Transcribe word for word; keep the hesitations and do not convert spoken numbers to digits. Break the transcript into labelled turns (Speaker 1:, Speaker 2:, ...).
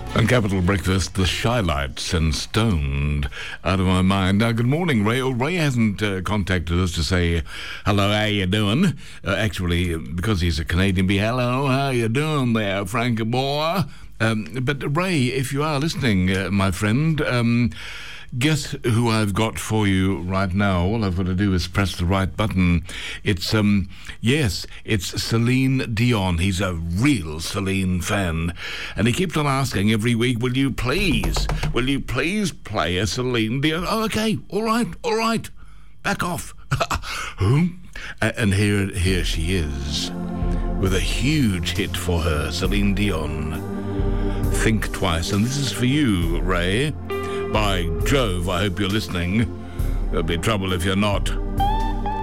Speaker 1: And Capital Breakfast, the Shylights and Stoned Out of My Mind. Now, good morning, Ray. Oh, Ray hasn't uh, contacted us to say, hello, how you doing? Uh, actually, because he's a Canadian, be hello, how you doing there, Frankie boy? Um, but, Ray, if you are listening, uh, my friend, um, guess who I've got for you right now? All I've got to do is press the right button. It's, um, yes, it's Celine Dion. He's a real Celine fan. And he keeps on asking every week, will you please, will you please play a Celine Dion? Oh, okay, all right, all right. Back off. Who? And here, here she is, with a huge hit for her, Celine Dion. Think Twice. And this is for you, Ray. By Jove, I hope you're listening. There'll be trouble if you're not.